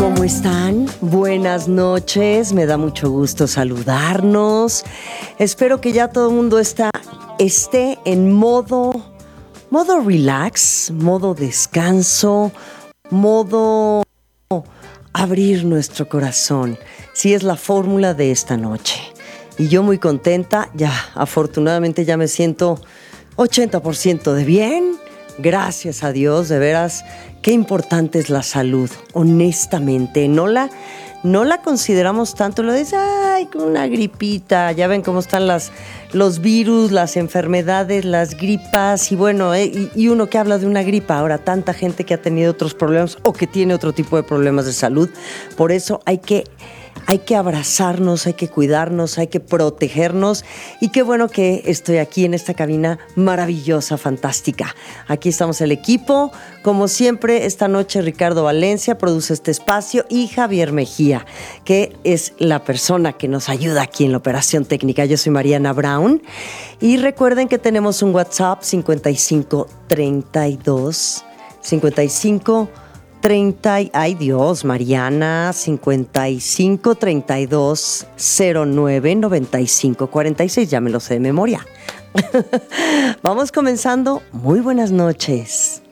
¿Cómo están? Buenas noches, me da mucho gusto saludarnos. Espero que ya todo el mundo esté en modo relax, modo descanso, modo abrir nuestro corazón. Sí, es la fórmula de esta noche. Y yo muy contenta, ya afortunadamente ya me siento 80% de bien. Gracias a Dios, de veras, qué importante es la salud, honestamente. No la consideramos tanto, lo dices, ay, con una gripita, ya ven cómo están los virus, las enfermedades, las gripas, y bueno, y uno que habla de una gripa, ahora tanta gente que ha tenido otros problemas o que tiene otro tipo de problemas de salud. Por eso hay que abrazarnos, hay que cuidarnos, hay que protegernos, y qué bueno que estoy aquí en esta cabina maravillosa, fantástica. Aquí estamos el equipo, como siempre. Esta noche Ricardo Valencia produce este espacio y Javier Mejía, que es la persona que nos ayuda aquí en la operación técnica. Yo soy Mariana Brown y recuerden que tenemos un WhatsApp 5532 ay Dios, Mariana, 55 32 09 95 46, ya me lo sé de memoria. Vamos comenzando. Muy buenas noches.